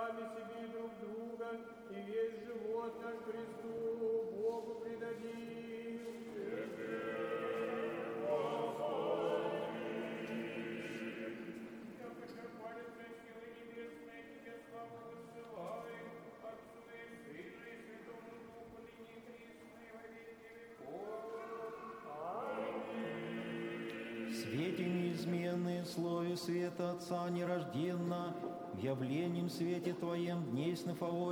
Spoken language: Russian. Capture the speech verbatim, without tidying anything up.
сами себе и друг друга, и весь живот наш Христу Богу предадим. Свете неизменные, слое света Отца нерожденно, в явлении свете Твоем днесь на фаворе